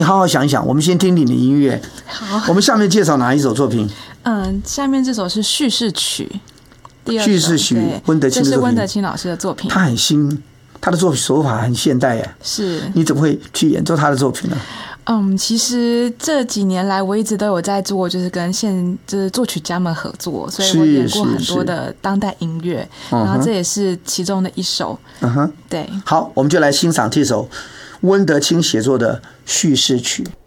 你好好想一想，我们先听听你的音乐。 好， 我们下面介绍哪一首作品？ 下面这首是叙事曲，第二首叙事曲，温德清的作品。 这是温德清老师的作品。 他很新，他的作品手法很现代耶。 是， 你怎么会去演奏他的作品呢？ 其实这几年来我一直都有在做，就是跟就是作曲家们合作，所以我演过很多的当代音乐，然后这也是其中的一首。对。 好，我们就来欣赏这首温德清写作的叙事曲。